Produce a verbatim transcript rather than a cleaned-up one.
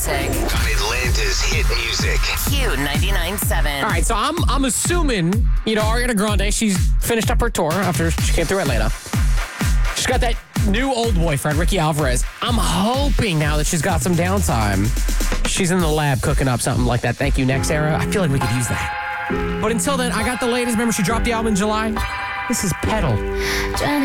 music. On Atlanta's hit music. Q ninety-nine point seven. All right, so I'm I'm assuming, you know, Ariana Grande, she's finished up her tour after she came through Atlanta. She's got that new old boyfriend, Ricky Alvarez. I'm hoping now that she's got some downtime, she's in the lab cooking up something like that Thank You Next era. I feel like we could use that. But until then, I got the latest. Remember, she dropped the album in July? This is Pedal.